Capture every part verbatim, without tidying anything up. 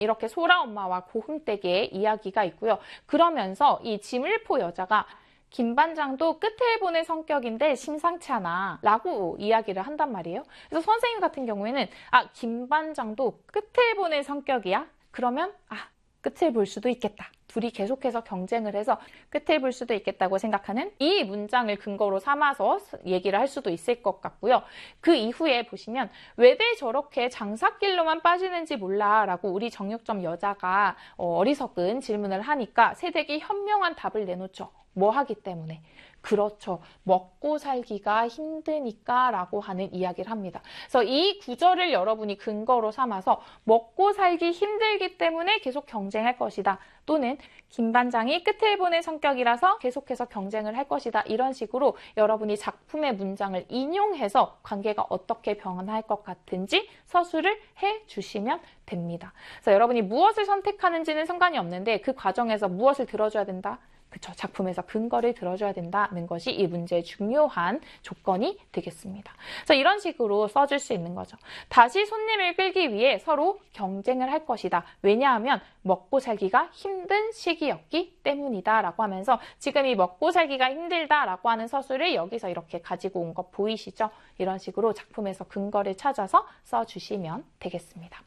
이렇게 소라 엄마와 고흥댁의 이야기가 있고요. 그러면서 이 진일포 여자가 김반장도 끝을 보는 성격인데 심상치 않아 라고 이야기를 한단 말이에요. 그래서 선생님 같은 경우에는 아, 김반장도 끝을 보는 성격이야? 그러면 아, 끝을 볼 수도 있겠다. 둘이 계속해서 경쟁을 해서 끝을 볼 수도 있겠다고 생각하는 이 문장을 근거로 삼아서 얘기를 할 수도 있을 것 같고요. 그 이후에 보시면 왜들 저렇게 장사길로만 빠지는지 몰라 라고 우리 정육점 여자가 어리석은 질문을 하니까 새댁이 현명한 답을 내놓죠. 뭐 하기 때문에? 그렇죠. 먹고 살기가 힘드니까 라고 하는 이야기를 합니다. 그래서 이 구절을 여러분이 근거로 삼아서 먹고 살기 힘들기 때문에 계속 경쟁할 것이다. 또는 김반장이 끝을 보는 성격이라서 계속해서 경쟁을 할 것이다. 이런 식으로 여러분이 작품의 문장을 인용해서 관계가 어떻게 변화할 것 같은지 서술을 해주시면 됩니다. 그래서 여러분이 무엇을 선택하는지는 상관이 없는데 그 과정에서 무엇을 들어줘야 된다? 그쵸. 작품에서 근거를 들어줘야 된다는 것이 이 문제의 중요한 조건이 되겠습니다. 그래서 이런 식으로 써줄 수 있는 거죠. 다시 손님을 끌기 위해 서로 경쟁을 할 것이다. 왜냐하면 먹고 살기가 힘든 시기였기 때문이다 라고 하면서 지금 이 먹고 살기가 힘들다 라고 하는 서술을 여기서 이렇게 가지고 온 거 보이시죠? 이런 식으로 작품에서 근거를 찾아서 써주시면 되겠습니다.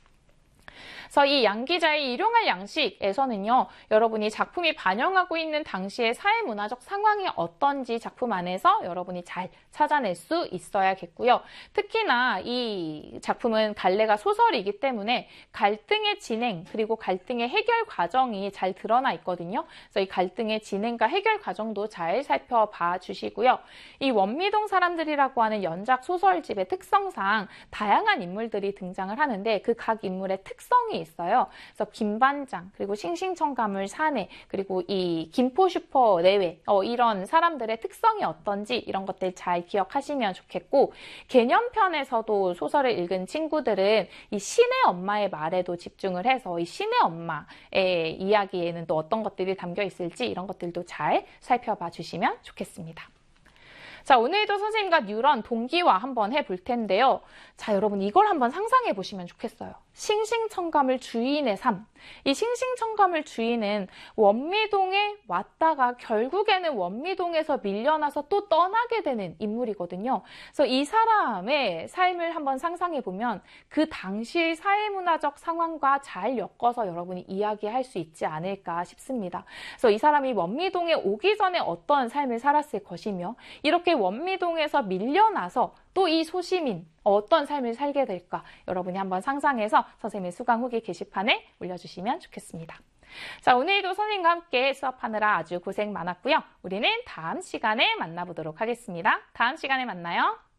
그래서 이 양 기자의 일용할 양식에서는요, 여러분이 작품이 반영하고 있는 당시의 사회문화적 상황이 어떤지 작품 안에서 여러분이 잘 찾아낼 수 있어야겠고요. 특히나 이 작품은 갈래가 소설이기 때문에 갈등의 진행 그리고 갈등의 해결 과정이 잘 드러나 있거든요. 그래서 이 갈등의 진행과 해결 과정도 잘 살펴봐 주시고요. 이 원미동 사람들이라고 하는 연작 소설집의 특성상 다양한 인물들이 등장을 하는데 그 각 인물의 특성이 있어요. 그래서 김반장, 그리고 싱싱청가물 사내, 그리고 이 김포슈퍼 내외 어, 이런 사람들의 특성이 어떤지 이런 것들 잘 기억하시면 좋겠고, 개념편에서도 소설을 읽은 친구들은 이 신의 엄마의 말에도 집중을 해서 이 신의 엄마의 이야기에는 또 어떤 것들이 담겨 있을지 이런 것들도 잘 살펴봐 주시면 좋겠습니다. 자, 오늘도 선생님과 뉴런 동기화 한번 해볼 텐데요. 자, 여러분 이걸 한번 상상해 보시면 좋겠어요. 싱싱청가물 주인의 삶. 이 싱싱청가물 주인은 원미동에 왔다가 결국에는 원미동에서 밀려나서 또 떠나게 되는 인물이거든요. 그래서 이 사람의 삶을 한번 상상해 보면 그 당시 사회문화적 상황과 잘 엮어서 여러분이 이야기할 수 있지 않을까 싶습니다. 그래서 이 사람이 원미동에 오기 전에 어떤 삶을 살았을 것이며 이렇게 원미동에서 밀려나서 또 이 소시민 어떤 삶을 살게 될까 여러분이 한번 상상해서 선생님의 수강 후기 게시판에 올려주시면 좋겠습니다. 자, 오늘도 선생님과 함께 수업하느라 아주 고생 많았고요. 우리는 다음 시간에 만나보도록 하겠습니다. 다음 시간에 만나요.